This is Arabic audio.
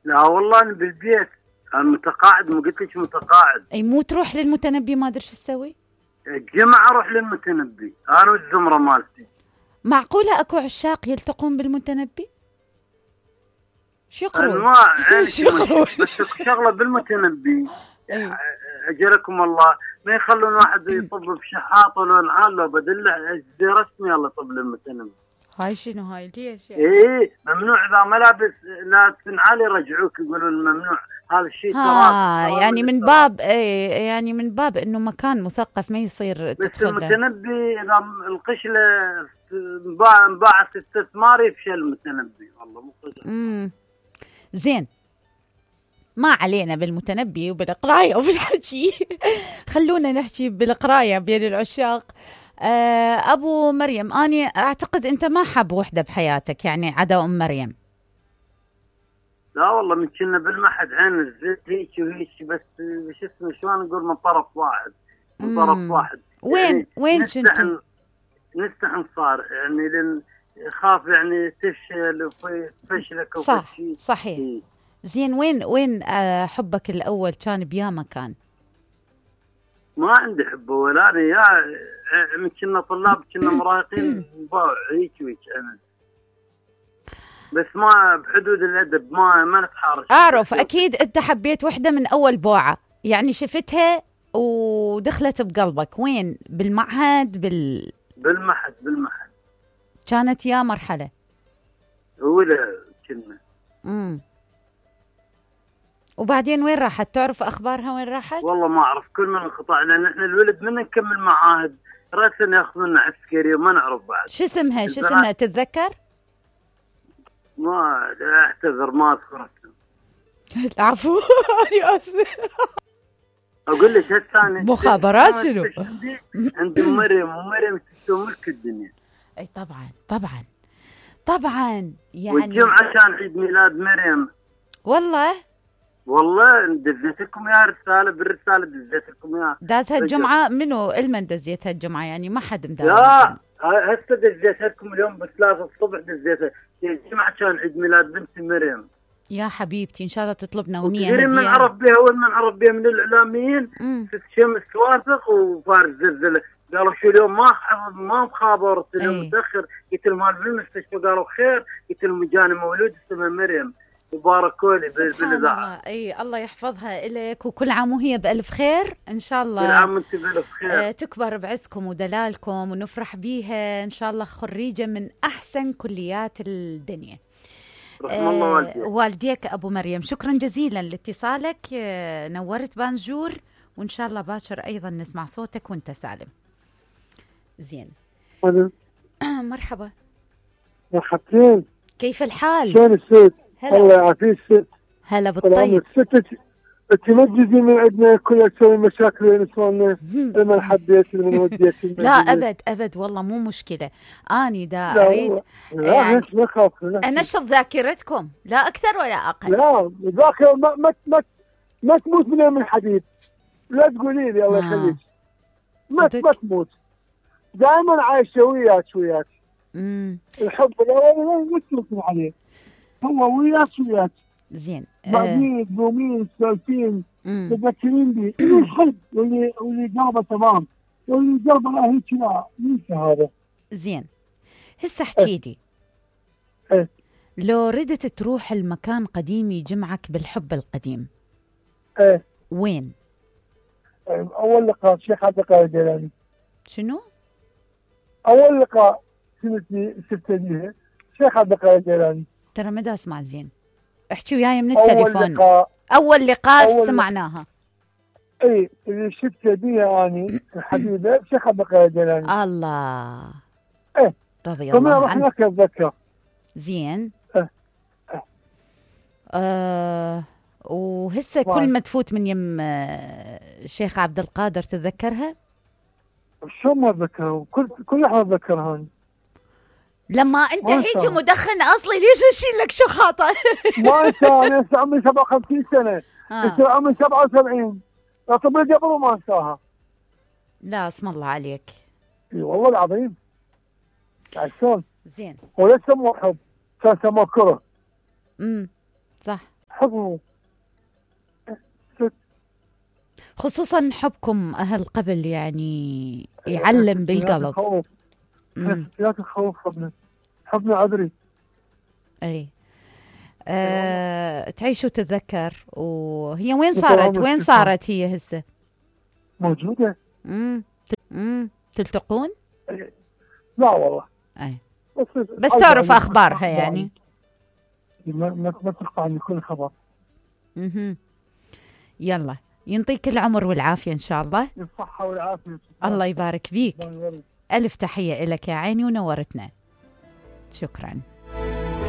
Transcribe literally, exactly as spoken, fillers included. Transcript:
لا والله أنا بالبيت، أنا متقاعد، ما قلت لك متقاعد. اي مو تروح للمتنبي ما ادري شو تسوي؟ الجمعة أروح للمتنبي أنا والزمرة مالتي. معقولة اكو عشاق يلتقون بالمتنبي؟ شو يقرون؟ أنواع يعني شو يقرون؟ بس اكو شغلة بالمتنبي اي أجركم الله، ما يخلون واحد يطب بشحاط ولا نعال لو بدله زي رسمي يلا طب للمتنبي. هاي شنو هاي ليش يعني؟ ايه ممنوع اذا ملابس لا تنعال يرجعوك يقولون ممنوع، هذا الشيء تراث. ها يعني من باب ايه يعني من باب انه مكان مثقف ما يصير بس تدخل. المتنبي اذا القشله انباع انباعت استثمار يفشل المتنبي والله مو امم زين، ما علينا بالمتنبي وبالقرايه وبالحكي خلونا نحكي بالقرايه بين العشاق. آه ابو مريم، اني اعتقد انت ما حاب وحده بحياتك يعني عدا ام مريم. لا والله من كنا بالمحد عين الزيت هيك وهيك، بس شو اسمه شلون نقول من طرف واحد من طرف واحد. وين يعني وين كنتوا؟ نستحن صار يعني لان خاف يعني تفشل وفشلك صح صحيح. إيه. زين وين وين آه حبك الاول كان بيا مكان؟ ما عندي حب ولا انا يا من كنا طلاب كنا مراهقين نباوع هيك وهيك انا، بس ما بحدود الادب ما ما نتحارش. اعرف اكيد انت حبيت وحده من اول بوعه، يعني شفتها ودخلت بقلبك. وين؟ بالمعهد؟ بال بالمحد بالمحد كانت يا مرحله اولى كنا. امم وبعدين وين راحت؟ تعرف اخبارها وين راحت؟ والله ما اعرف، كل من انقطع لان احنا الولد من نكمل معاهد راسنا ياخذونا عسكري وما نعرف بعد. شو اسمها؟ شو اسمها تتذكر؟ ما اعتذر ما اذكر اسمها. العفو انا اسف. اقول لك هالثاني مخابرات شنو؟ عند مريم ومريم تسوي ملك الدنيا. اي طبعا طبعا طبعا يعني. والجمعه كان عيد ميلاد مريم. والله والله دزيت لكم يا رساله، بالرساله دزيت لكم يا دازها الجمعه. منو المن دزيتها الجمعه يعني؟ ما حد مداوم. لا هسه دزيت لكم اليوم بثلاثة الصبح دزيتها. الجمعه كان عيد ميلاد بنت مريم. يا حبيبتي ان شاء الله تطلب نونيه هديه. من عرف بها اول من عرف بها من الاعلاميين ست شمس واثق وفارس زلزله، قالوا شو اليوم ما ما مخابرت اليوم متاخر، قلت لهم مال بالمستشفى قالوا خير، قلت لهم جاني مولود اسمه مريم وباركوا لي بالاذاعه. اي الله يحفظها لك وكل عام وهي بالف خير ان شاء الله. كل عام وانت بالف خير. آه تكبر بعزكم ودلالكم ونفرح بيها ان شاء الله، خريجه من احسن كليات الدنيا. رحم الله والديك. آه والديك ابو مريم، شكرا جزيلا لاتصالك. آه نورت بانجور، وان شاء الله باكر ايضا نسمع صوتك وانت سالم. زين. مرحبا. مرحبتين. كيف الحال؟ شلون الست؟ الله يعافيك ست. هلا بالطيب. الست تمجزي من عندنا كلها تسوي مشاكل وين نسواننا لما حبيت لما وديت. لا ابد ابد والله مو مشكله. اني دا اريد يعني انشط ذاكرتكم لا اكثر ولا اقل. لا ذاكره ما ما ما, ما تموت من يوم الحديد، لا تقولي لي الله يخليك. ما ما تموت، دائما عايشه وياك وياك. امم الحب الاول ما تموت عليه، هو وياك وياك. زين. بعدين يومين سالفين تذكرين بي الحب واللي واللي قلبه تمام واللي قلبه هيك لا ينسى هذا. زين هسه احكي لي. ايه لو ردت تروح المكان قديم يجمعك بالحب القديم، ايه وين؟ اول لقاء الشيخ عبد القادر الجيلاني. شنو؟ اول لقاء سمعتني شفته بيها الشيخ عبد القادر الجيلاني. ترى ما دا اسمع زين، احكي وياي من التليفون. أول لقاء أول لقاء أول سمعناها. اي اللي شفت بيها اني الحبيبه شيخ عبد القادر الجيلاني. الله. ايه رضي الله عنه. رحنا هناك اتذكر. زين. ايه ايه آه وهسه كل ما تفوت من يم الشيخ عبد القادر تتذكرها؟ شو ما اتذكرها، كل كل لحظه اتذكرها. لما انت هيك مدخن اصلي ليش بشيل لك شخاطه؟ ما انسى، انا هسه عمري سبعة وخمسين سنه. هسه عمري سبعة وسبعين، اعتبر قبل ما انساها. لا اسم الله عليك. اي والله العظيم. عشان زين. ولسه مو حب، كان سموه كره. امم صح. حبه خصوصا حبكم أهل قبل يعني يعلم بالقلب. خوف حسيات الخوف حبنا حبنا عذري. أي أه... تعيش وتتذكر. وهي وين صارت وين صارت هي هسه؟ موجودة. امم امم تلتقون؟ لا والله. أي بس, بس تعرف أخبارها يعني. ما ما ما تقطع عني كل خبر. اها يلا ينطيك العمر والعافية إن شاء الله. الصحة والعافية. الله يبارك فيك. ألف تحية لك يا عيني ونورتنا. شكرا.